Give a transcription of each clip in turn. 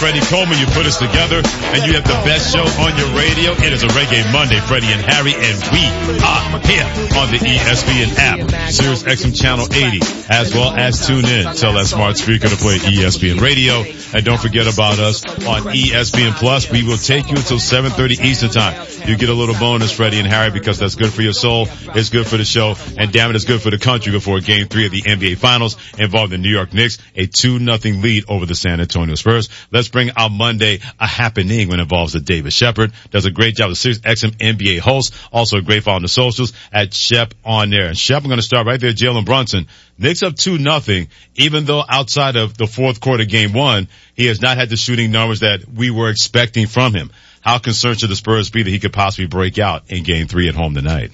Freddie Coleman. You put us together, and you have the best show on your radio. It is a Reggae Monday, Freddie and Harry, and we are here on the ESPN app, Sirius XM Channel 80, as well as tune in. Tell that smart speaker to play ESPN Radio. And don't forget about us on ESPN Plus. We will take you until 7:30 Eastern Time. You get a little bonus, Freddie and Harry, because that's good for your soul. It's good for the show. And damn it, it's good for the country before Game 3 of the NBA Finals involving the New York Knicks, a 2-0 lead over the San Antonio Spurs. Let's bring our Monday a happening when it involves the David Shepard. Does a great job as Sirius XM NBA host. Also a great follow on the socials at Shep on there. And Shep, I'm going to start right there, Jalen Brunson. Knicks up 2-0, even though outside of the fourth quarter game 1, he has not had the shooting numbers that we were expecting from him. How concerned should the Spurs be that he could possibly break out in game 3 at home tonight?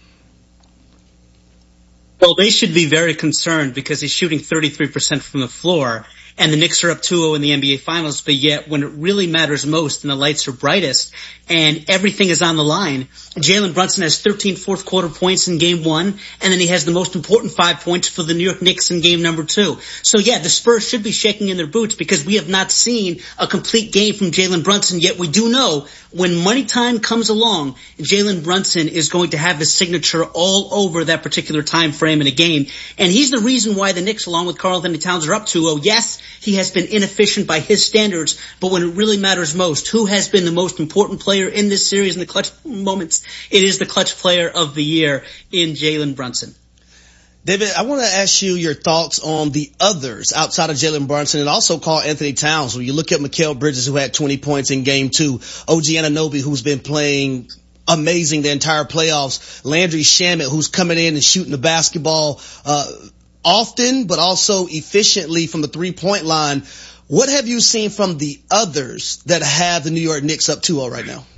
Well, they should be very concerned because he's shooting 33% from the floor, and the Knicks are up 2-0 in the NBA Finals, but yet when it really matters most and the lights are brightest and everything is on the line, Jalen Brunson has 13 fourth quarter points in game 1, and then he has the most important 5 points for the New York Knicks in game number 2. So yeah, the Spurs should be shaking in their boots because we have not seen a complete game from Jalen Brunson, yet we do know when money time comes along, Jalen Brunson is going to have his signature all over that particular time frame in a game. And he's the reason why the Knicks, along with Karl-Anthony Towns, are up 2-0. Yes, he has been inefficient by his standards, but when it really matters most, who has been the most important player in this series in the clutch moments? It is the clutch player of the year in Jalen Brunson. David, I want to ask you your thoughts on the others outside of Jalen Brunson and also Karl-Anthony Towns. When you look at Mikal Bridges, who had 20 points in game 2, OG Anunoby, who's been playing amazing the entire playoffs, Landry Shamet, who's coming in and shooting the basketball often but also efficiently from the three-point line. What have you seen from the others that have the New York Knicks up 2-0 right now?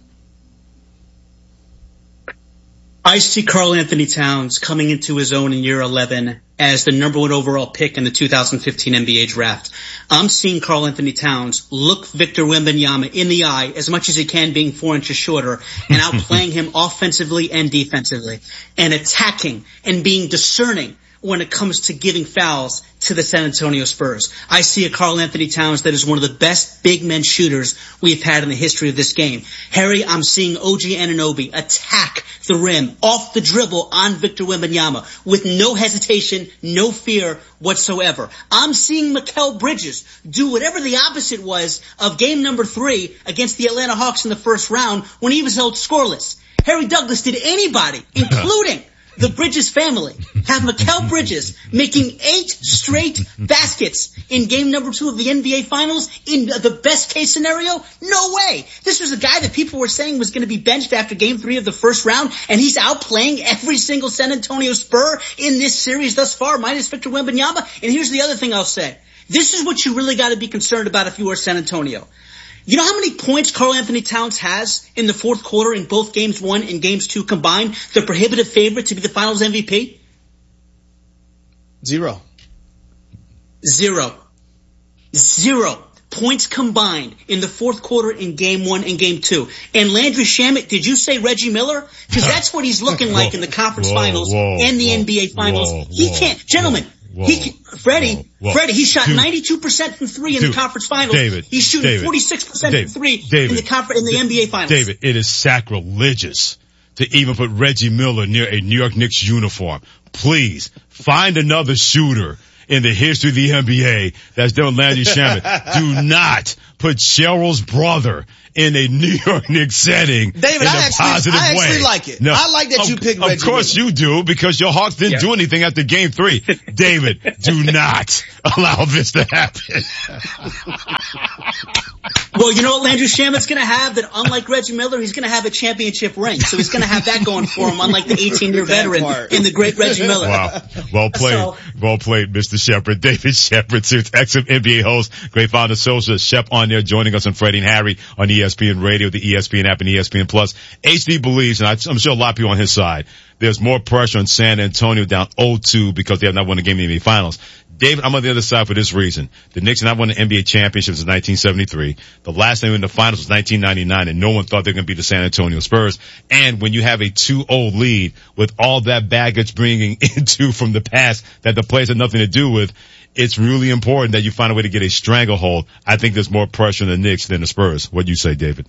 I see Karl-Anthony Towns coming into his own in year 11 as the number 1 overall pick in the 2015 NBA draft. I'm seeing Karl-Anthony Towns look Victor Wembanyama in the eye as much as he can, being 4 inches shorter, and outplaying him offensively and defensively, and attacking and being discerning when it comes to giving fouls to the San Antonio Spurs. I see a Karl-Anthony Towns that is one of the best big men shooters we've had in the history of this game. Harry, I'm seeing OG Anunoby attack the rim off the dribble on Victor Wembanyama with no hesitation, no fear whatsoever. I'm seeing Mikal Bridges do whatever the opposite was of game number 3 against the Atlanta Hawks in the first round when he was held scoreless. Harry Douglas did anybody, including the Bridges family, have Mikal Bridges making 8 straight baskets in game number 2 of the NBA Finals in the best case scenario? No way. This was a guy that people were saying was going to be benched after game 3 of the first round, and he's outplaying every single San Antonio Spur in this series thus far, minus Victor Wembanyama. And here's the other thing I'll say. This is what you really got to be concerned about if you are San Antonio. You know how many points Karl-Anthony Towns has in the fourth quarter in both games 1 and games 2 combined? The prohibitive favorite to be the Finals MVP? 0. 0 points combined in the fourth quarter in game 1 and game 2. And Landry Shamet, did you say Reggie Miller? Because that's what he's looking like in the conference finals and the NBA Finals. He can't, gentlemen. Freddie, he shot 92% from 3 in the conference finals. David, he's shooting 46% from 3 in the NBA finals. David, it is sacrilegious to even put Reggie Miller near a New York Knicks uniform. Please find another shooter in the history of the NBA that's done Landry Shamet. Do not put Cheryl's brother in a New York Knicks setting. David, I actually like it. No, I like that you picked Reggie. Of course Miller. You do, because your Hawks didn't do anything after game 3. David, do not allow this to happen. Well, you know what Landry Shamet's going to have? That unlike Reggie Miller, he's going to have a championship ring. So he's going to have that going for him, unlike the 18-year veteran in the great Reggie Miller. Wow. Well played, Mr. Shepard. David Shepard, Sirius XM NBA host, great founder, social, Shep on there joining us on Freddie and Harry on ESPN Radio, the ESPN app, and ESPN Plus. HD believes, and I'm sure a lot of people on his side, there's more pressure on San Antonio down 0-2 because they have not won a game in the NBA Finals. David, I'm on the other side for this reason. The Knicks have not won the NBA championship since 1973. The last time they were in the finals was 1999, and no one thought they were going to be the San Antonio Spurs. And when you have a 2-0 lead with all that baggage bringing into from the past that the players had nothing to do with, it's really important that you find a way to get a stranglehold. I think there's more pressure on the Knicks than the Spurs. What do you say, David?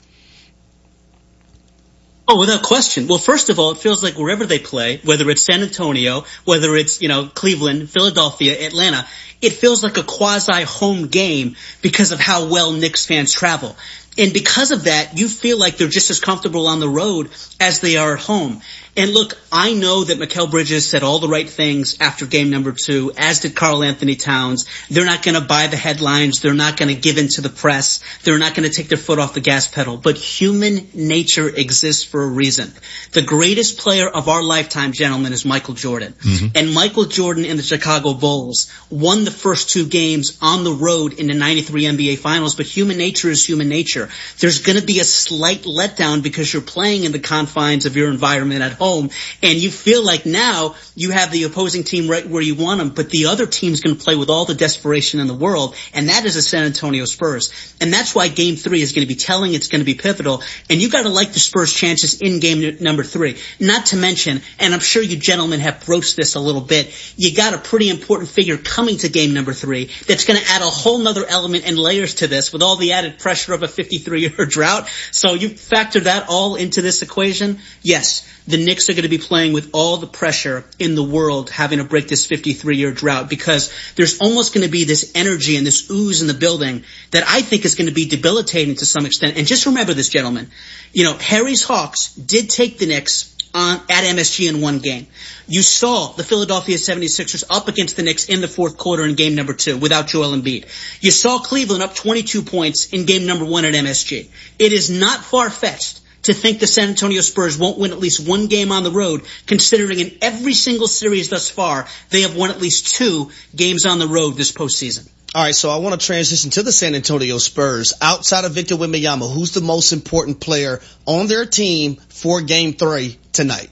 Oh, without question. Well, first of all, it feels like wherever they play, whether it's San Antonio, whether it's, Cleveland, Philadelphia, Atlanta, it feels like a quasi-home game because of how well Knicks fans travel. And because of that, you feel like they're just as comfortable on the road as they are at home. And look, I know that Mikal Bridges said all the right things after game number 2, as did Karl Anthony Towns. They're not going to buy the headlines. They're not going to give in to the press. They're not going to take their foot off the gas pedal. But human nature exists for a reason. The greatest player of our lifetime, gentlemen, is Michael Jordan. Mm-hmm. And Michael Jordan and the Chicago Bulls won the first 2 games on the road in the 93 NBA Finals. But human nature is human nature. There's going to be a slight letdown because you're playing in the confines of your environment at home. And you feel like now you have the opposing team right where you want them, but the other team's going to play with all the desperation in the world, and that is the San Antonio Spurs. And that's why Game 3 is going to be telling, it's going to be pivotal, and you got to like the Spurs' chances in game number 3. Not to mention, and I'm sure you gentlemen have broached this a little bit, you got a pretty important figure coming to game number 3 that's going to add a whole nother element and layers to this with all the added pressure of a 53-year drought. So you factor that all into this equation. Yes, the Knicks are going to be playing with all the pressure in the world having to break this 53-year drought because there's almost going to be this energy and this ooze in the building that I think is going to be debilitating to some extent. And just remember this, gentlemen. Harry's Hawks did take the Knicks at MSG in 1 game. You saw the Philadelphia 76ers up against the Knicks in the fourth quarter in game number 2 without Joel Embiid. You saw Cleveland up 22 points in game number 1 at MSG. It is not far-fetched to think the San Antonio Spurs won't win at least 1 game on the road, considering in every single series thus far, they have won at least 2 games on the road this postseason. All right, so I want to transition to the San Antonio Spurs. Outside of Victor Wembanyama, who's the most important player on their team for Game 3 tonight?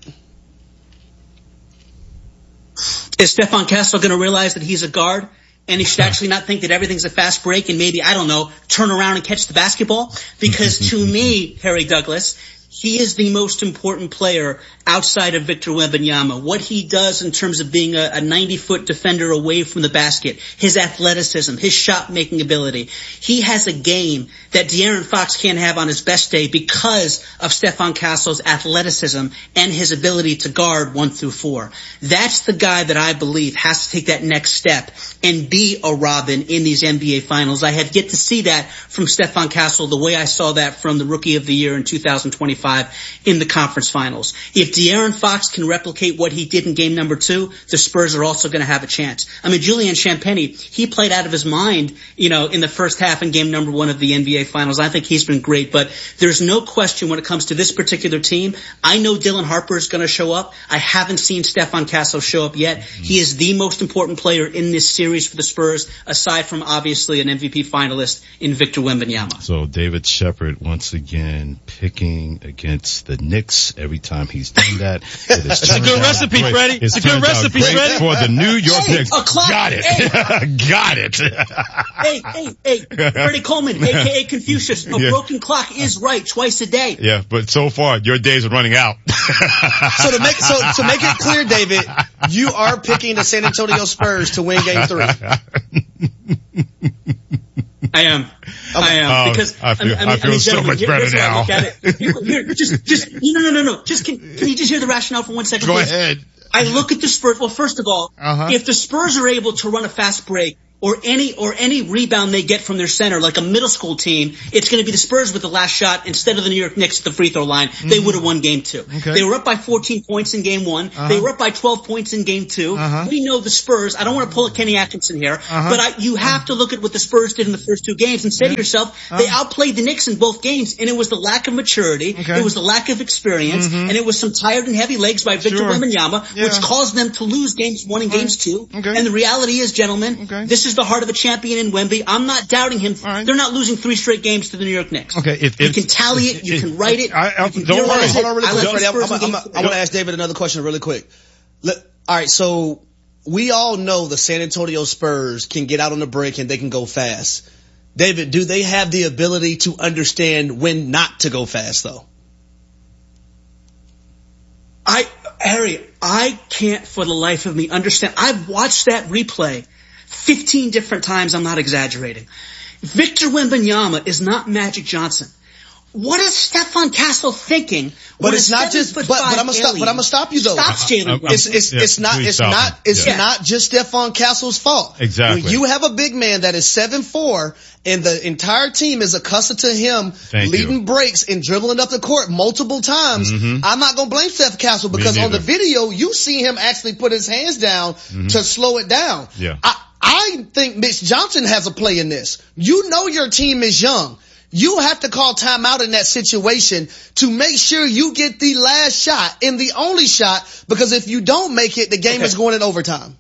Is Stephon Castle going to realize that he's a guard? And he should actually not think that everything's a fast break and maybe, turn around and catch the basketball? Because to me, Harry Douglas, he is the most important player outside of Victor Wembanyama. What he does in terms of being a 90-foot defender away from the basket, his athleticism, his shot-making ability. He has a game that De'Aaron Fox can't have on his best day because of Stephon Castle's athleticism and his ability to guard 1 through 4. That's the guy that I believe has to take that next step and be a Robin in these NBA Finals. I have yet to see that from Stephon Castle the way I saw that from the Rookie of the Year in 2025 in the conference finals. If De'Aaron Fox can replicate what he did in game number 2, the Spurs are also going to have a chance. Julian Champagnie, he played out of his mind, in the first half in game number 1 of the NBA Finals. I think he's been great, but there's no question when it comes to this particular team. I know Dylan Harper is going to show up. I haven't seen Stephon Castle show up yet. He is the most important player in this series for the Spurs, aside from obviously an MVP finalist in Victor Wembanyama. So David Shepard once again picking against the Knicks every time he's done that. It's a good recipe, Freddie. It's a good recipe, Freddie. For the New York Knicks. Got it. Hey. Got it. Hey. Freddie Coleman, a.k.a. Confucius. A broken clock is right twice a day. Yeah, but so far, your days are running out. So to make it clear, David, you are picking the San Antonio Spurs to win Game 3. I am. Because I feel so much better now. Here, just no. Just can you just hear the rationale for 1 second? Go please? ahead. I look at the Spurs. Well, first of all, if the Spurs are able to run a fast break or any rebound they get from their center, like a middle school team, it's going to be the Spurs with the last shot instead of the New York Knicks at the free throw line. They would have won game 2. Okay. They were up by 14 points in game 1. They were up by 12 points in game 2. We know the Spurs. I don't want to pull a Kenny Atkinson here, but you have to look at what the Spurs did in the first 2 games and say to yourself, they outplayed the Knicks in both games, and it was the lack of maturity, it was the lack of experience, and it was some tired and heavy legs by Victor Wembanyama, which caused them to lose games 1 and games 2. And the reality is, gentlemen, this is the heart of a champion in Wemby. I'm not doubting him. They're not losing 3 straight games to the New York Knicks. Okay, you can tally it, you can write it. Don't worry. Hold on really quick. I want to ask David another question really quick. All right, so we all know the San Antonio Spurs can get out on the break and they can go fast. David, do they have the ability to understand when not to go fast, though? Harry, I can't for the life of me understand. I've watched that replay 15 different times. I'm not exaggerating. Victor Wembanyama is not Magic Johnson. What is Stephon Castle thinking? But it's not just. But I'm gonna stop you though. Stops Jalen Brunson. It's not just Stephon Castle's fault. Exactly. When you have a big man that is 7'4", and the entire team is accustomed to him leading breaks and dribbling up the court multiple times, I'm not gonna blame Steph Castle because on the video you see him actually put his hands down to slow it down. Yeah. I think Mitch Johnson has a play in this. You know your team is young. You have to call timeout in that situation to make sure you get the last shot and the only shot, because if you don't make it, the game is going in overtime.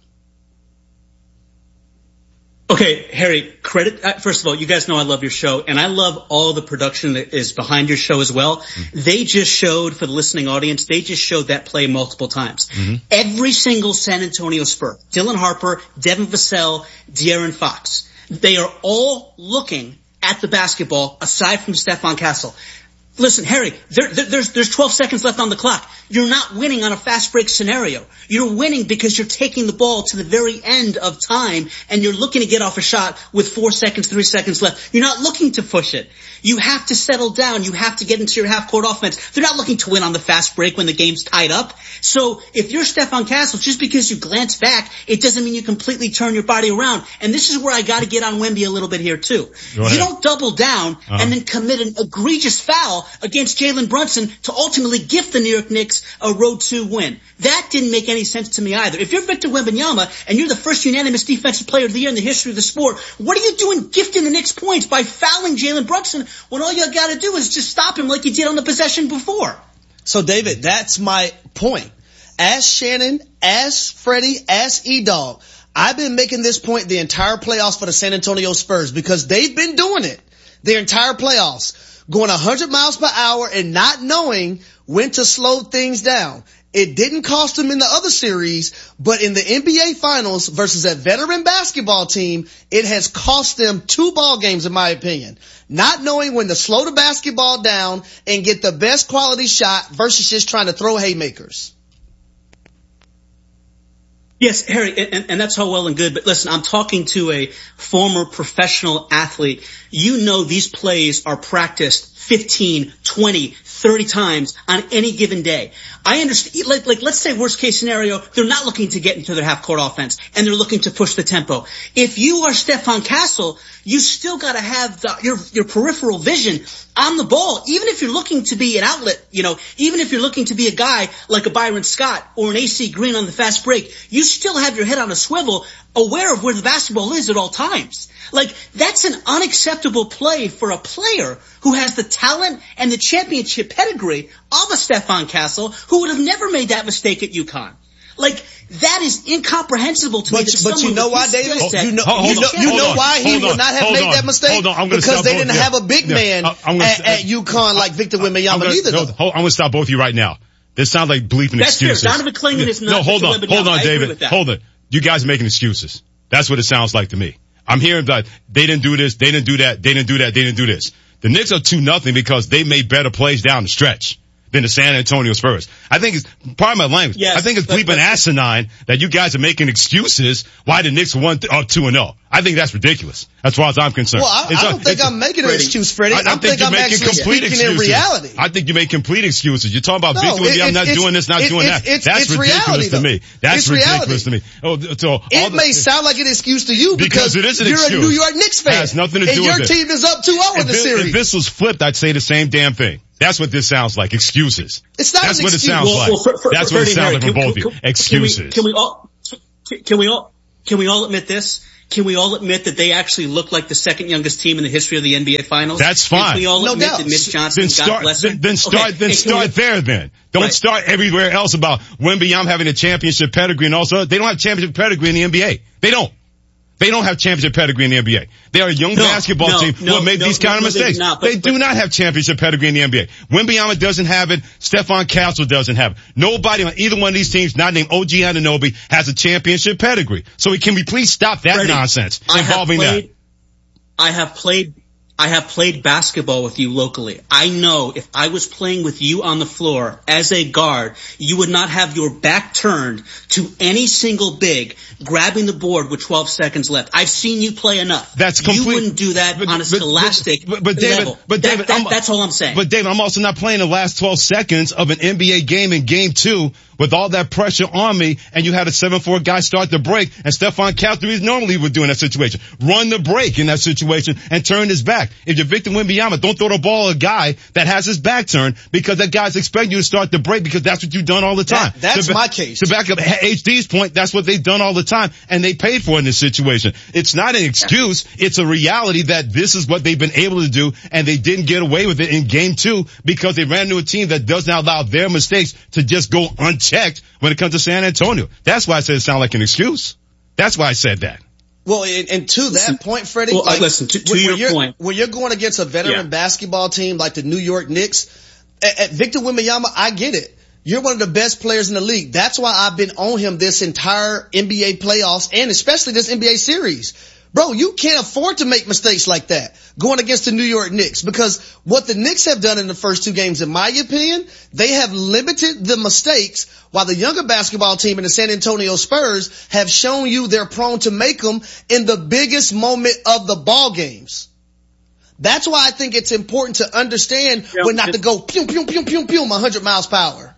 Okay, Harry, credit, first of all, you guys know I love your show, and I love all the production that is behind your show as well. They just showed, for the listening audience, they just showed that play multiple times. Every single San Antonio Spur, Dylan Harper, Devin Vassell, De'Aaron Fox, they are all looking at the basketball aside from Stephon Castle. Listen, Harry, there's 12 seconds left on the clock. You're not winning on a fast break scenario. You're winning because you're taking the ball to the very end of time and you're looking to get off a shot with 4 seconds, 3 seconds left. You're not looking to push it. You have to settle down. You have to get into your half-court offense. They're not looking to win on the fast break when the game's tied up. So if you're Stephon Castle, just because you glance back, it doesn't mean you completely turn your body around. And this is where I got to get on Wemby a little bit here too. You don't double down and then commit an egregious foul against Jalen Brunson to ultimately gift the New York Knicks a road to win. That didn't make any sense to me either. If you're Victor Wembanyama and you're the first unanimous defensive player of the year in the history of the sport, what are you doing gifting the Knicks points by fouling Jalen Brunson when all you got to do is just stop him like you did on the possession before? So, David, that's my point. Ask Shannon, ask Freddie, ask E-Dog. I've been making this point the entire playoffs for the San Antonio Spurs because they've been doing it their entire playoffs. Going 100 miles per hour and not knowing when to slow things down. It didn't cost them in the other series, but in the NBA Finals versus a veteran basketball team, it has cost them 2 ball games, in my opinion. Not knowing when to slow the basketball down and get the best quality shot versus just trying to throw haymakers. Yes, Harry, and that's all well and good, but listen, I'm talking to a former professional athlete. You know these plays are practiced 15, 20, 30 times on any given day. I understand, like let's say worst case scenario, they're not looking to get into their half court offense and they're looking to push the tempo. If you are Stephon Castle, you still gotta have your peripheral vision on the ball. Even if you're looking to be an outlet, even if you're looking to be a guy like a Byron Scott or an AC Green on the fast break, you still have your head on a swivel, aware of where the basketball is at all times. Like, that's an unacceptable play for a player who has the talent and the championship pedigree of a Stephon Castle, who would have never made that mistake at UConn. Like, that is incomprehensible to me. But you know why, David? You know why he would not have made that mistake? Because they didn't have a big man at UConn like Victor Wembanyama either. I'm going to stop both of you right now. This sounds like bleeping excuses. That's fair. Donovan Clingan is not. No, hold on, David. Hold on. You guys are making excuses. That's what it sounds like to me. I'm hearing that they didn't do this, they didn't do that, they didn't do that, they didn't do this. The Knicks are 2-0 because they made better plays down the stretch than the San Antonio Spurs. I think it's part of my language. Yes, I think it's bleeping asinine that you guys are making excuses why the Knicks won 2-0. I think that's ridiculous as far as I'm concerned. Well, I don't think I'm making an excuse, Freddie. I think I'm actually speaking in reality. I think you make complete excuses. You're talking about Victor Wembanyama not doing this, not doing that. That's ridiculous to me. That's ridiculous to me. It may sound like an excuse to you because it is an you're excuse. a New York Knicks fan. It has nothing to do with it. And your team is up 2-0 in the series. If this was flipped, I'd say the same damn thing. That's what this sounds like. Excuses. It's not That's an what excuse. it sounds like. That's what it sounds like from both of you. Excuses. Can we all admit this? Can we all admit that they actually look like the second youngest team in the history of the NBA Finals? That's fine. Can we all admit that Mitch Johnson, God bless him? Then start there then. Don't start everywhere else about Wembanyama having a championship pedigree and also they don't have championship pedigree in the NBA. They don't. They don't have championship pedigree in the NBA. They are a young basketball team who make these kind of mistakes. They do not have championship pedigree in the NBA. Wembanyama doesn't have it. Stephon Castle doesn't have it. Nobody on either one of these teams, not named OG Anunoby, has a championship pedigree. So can we please stop that nonsense involving that? I have played I have played basketball with you locally. I know if I was playing with you on the floor as a guard, you would not have your back turned to any single big grabbing the board with 12 seconds left. I've seen you play enough. You wouldn't do that on a scholastic level. That's all I'm saying. But David, I'm also not playing the last 12 seconds of an NBA game in game 2 with all that pressure on me, and you had a 7-4 guy start the break, and Stephon Castle normally would do in that situation. Run the break in that situation and turn his back. If you're Victor Wembanyama, don't throw the ball at a guy that has his back turned, because that guy's expecting you to start the break, because that's what you've done all the time. That's my case. To back up HD's point, that's what they've done all the time, and they paid for it in this situation. It's not an excuse. It's a reality that this is what they've been able to do, and they didn't get away with it in game 2 because they ran into a team that does not allow their mistakes to just go unchecked when it comes to San Antonio. That's why I said it sounded like an excuse. That's why I said that. Well, and to that point, Freddie, to your point, when you're going against a veteran basketball team like the New York Knicks, at Victor Wembanyama, I get it. You're one of the best players in the league. That's why I've been on him this entire NBA playoffs and especially this NBA series. Bro, you can't afford to make mistakes like that going against the New York Knicks, because what the Knicks have done in the first 2 games, in my opinion, they have limited the mistakes, while the younger basketball team in the San Antonio Spurs have shown you they're prone to make them in the biggest moment of the ball games. That's why I think it's important to understand when not to go pew, pew, pew, pew, pew, 100 miles per hour.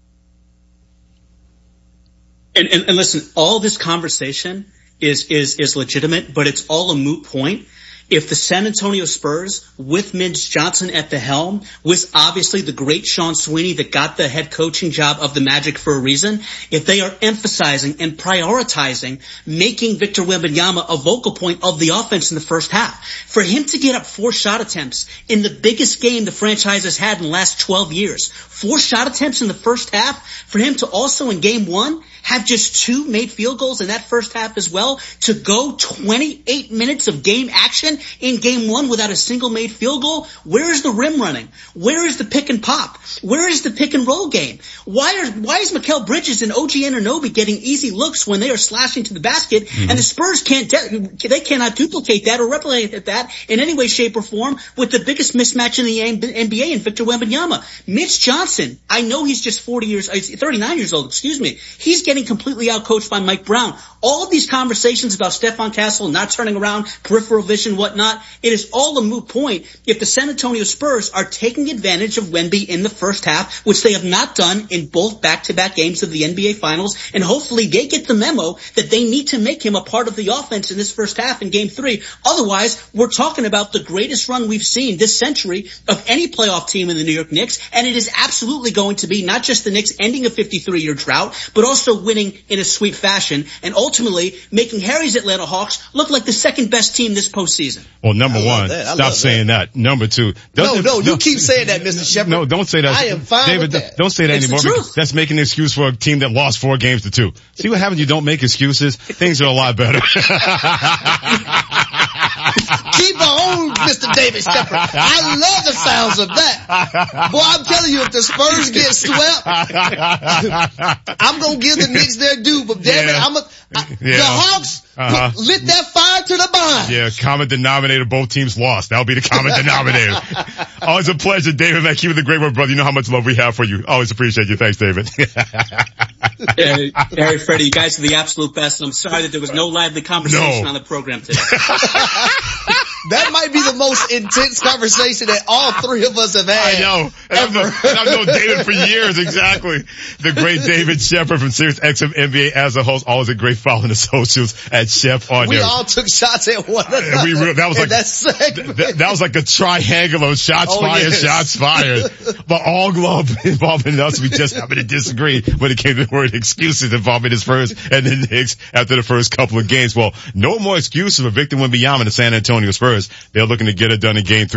And listen, all this conversation is legitimate, but it's all a moot point. If the San Antonio Spurs, with Mitch Johnson at the helm, with obviously the great Sean Sweeney that got the head coaching job of the Magic for a reason, if they are emphasizing and prioritizing making Victor Wembanyama a vocal point of the offense in the first half, for him to get up 4 shot attempts in the biggest game the franchise has had in the last 12 years, 4 shot attempts in the first half, for him to also in game 1 have just 2 made field goals in that first half as well, to go 28 minutes of game action in game 1 without a single made field goal. Where is the rim running? Where is the pick and pop? Where is the pick and roll game? Why is Mikal Bridges and OG Anunoby getting easy looks when they are slashing to the basket, and the Spurs cannot duplicate that or replicate that in any way, shape, or form with the biggest mismatch in the NBA in Victor Wembanyama. Mitch Johnson, I know he's just 39 years old, He's getting completely outcoached by Mike Brown. All of these conversations about Stephon Castle not turning around, peripheral vision, whatnot, it is all a moot point if the San Antonio Spurs are taking advantage of Wemby in the first half, which they have not done in both back-to-back games of the NBA Finals, and hopefully they get the memo that they need to make him a part of the offense in this first half in Game 3. Otherwise, we're talking about the greatest run we've seen this century of any playoff team in the New York Knicks, and it is absolutely going to be not just the Knicks ending a 53-year drought, but also winning in a sweep fashion, and ultimately making Harry's Atlanta Hawks look like the second best team this postseason. Well, number one, stop saying that. Number 2, you keep saying that, Mr. Shepard. No, don't say that. I am fine David, with that. Don't say that anymore. That's making an excuse for a team that lost 4 games to 2. See what happens? You don't make excuses. Things are a lot better. Keep on, Mr. David Shepard. I love the sounds of that. Boy, I'm telling you, if the Spurs get swept, I'm going to give the Knicks their due, but damn it, the Hawks lit that fire to the bond. Yeah, common denominator, both teams lost. That'll be the common denominator. Always a pleasure, David. Man, keep it the great work, brother. You know how much love we have for you. Always appreciate you. Thanks, David. Harry, Freddie, you guys are the absolute best, and I'm sorry that there was no lively conversation on the program today. That might be the most intense conversation that all 3 of us have had. I know. Ever. I've known David for years, exactly. The great David Shepard from Sirius XM NBA as a host. Always a great follow on the socials at Chef on there. We all took shots at one another. That was like a triangle of shots fired, shots fired. But all glove involving us, we just happened to disagree when it came to the word excuses involving his first and the Knicks after the first couple of games. Well, no more excuses for Victor Wembanyama and the San Antonio Spurs. They're looking to get it done in Game 3.